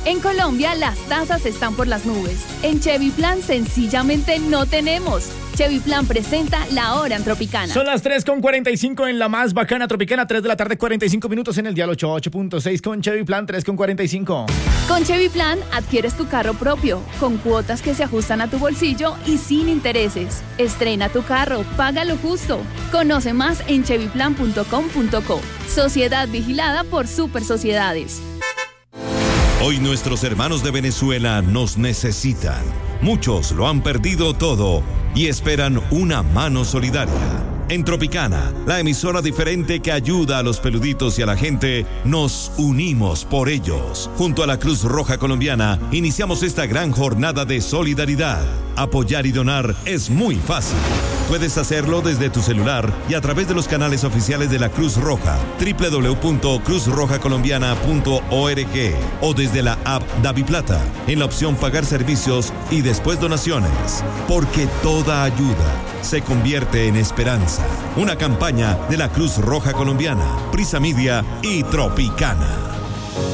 En Colombia las tasas están por las nubes. En Chevy Plan sencillamente no tenemos. Chevy Plan presenta La Hora en Tropicana. Son las 3:45 en la más bacana Tropicana, 3 de la tarde, 45 minutos en el dial 88.6 con Chevy Plan, 3:45. Con Chevy Plan adquieres tu carro propio, con cuotas que se ajustan a tu bolsillo y sin intereses. Estrena tu carro, paga lo justo. Conoce más en chevyplan.com.co. Sociedad vigilada por Super Sociedades. Hoy nuestros hermanos de Venezuela nos necesitan. Muchos lo han perdido todo y esperan una mano solidaria. En Tropicana, la emisora diferente que ayuda a los peluditos y a la gente, nos unimos por ellos. Junto a la Cruz Roja Colombiana, iniciamos esta gran jornada de solidaridad. Apoyar y donar es muy fácil. Puedes hacerlo desde tu celular y a través de los canales oficiales de la Cruz Roja, www.cruzrojacolombiana.org o desde la app DaviPlata, en la opción Pagar servicios y después donaciones. Porque toda ayuda se convierte en esperanza. Una campaña de la Cruz Roja Colombiana, Prisa Media y Tropicana.